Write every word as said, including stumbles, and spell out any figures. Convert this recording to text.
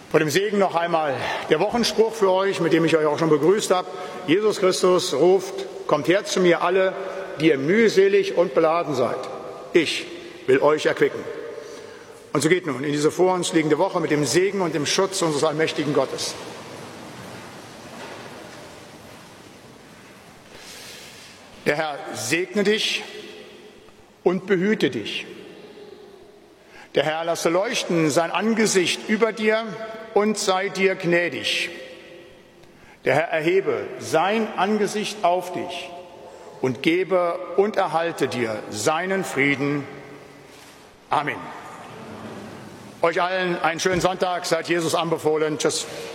Vor dem Segen noch einmal der Wochenspruch für euch, mit dem ich euch auch schon begrüßt habe. Jesus Christus ruft, kommt her zu mir alle, die ihr mühselig und beladen seid. Ich will euch erquicken. Und so geht nun in diese vor uns liegende Woche mit dem Segen und dem Schutz unseres allmächtigen Gottes. Der Herr segne dich und behüte dich. Der Herr lasse leuchten sein Angesicht über dir und sei dir gnädig. Der Herr erhebe sein Angesicht auf dich und gebe und erhalte dir seinen Frieden. Amen. Euch allen einen schönen Sonntag, seid Jesus anbefohlen. Tschüss.